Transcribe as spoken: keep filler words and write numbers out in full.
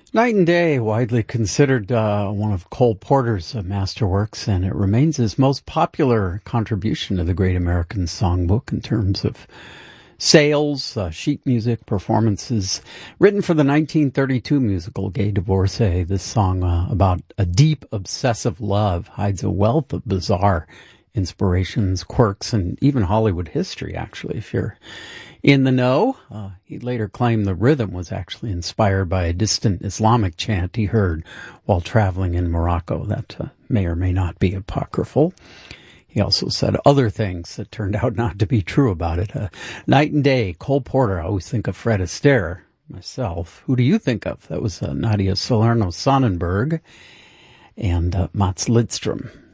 Night and Day, widely considered uh, one of Cole Porter's uh, masterworks, and it remains his most popular contribution to the Great American Songbook in terms of sales, uh, sheet music, performances. Written for the nineteen thirty-two musical Gay Divorcee, this song uh, about a deep, obsessive love hides a wealth of bizarre inspirations, quirks, and even Hollywood history, actually, if you're in the know. Uh, he later claimed the rhythm was actually inspired by a distant Islamic chant he heard while traveling in Morocco. That uh, may or may not be apocryphal. He also said other things that turned out not to be true about it. Uh, Night and Day, Cole Porter. I always think of Fred Astaire myself. Who do you think of? That was uh, Nadia Salerno Sonnenberg and uh, Mats Lidström.